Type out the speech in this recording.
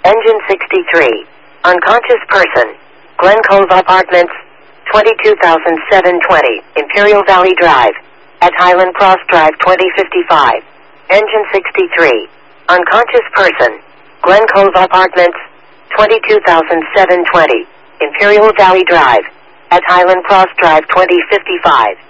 Engine 63. Unconscious person. Glen Cove Apartments, 22,720, Imperial Valley Drive. At Highland Cross Drive 2055. Engine 63. Unconscious person. Glen Cove Apartments, 22,720, Imperial Valley Drive. At Highland Cross Drive 2055.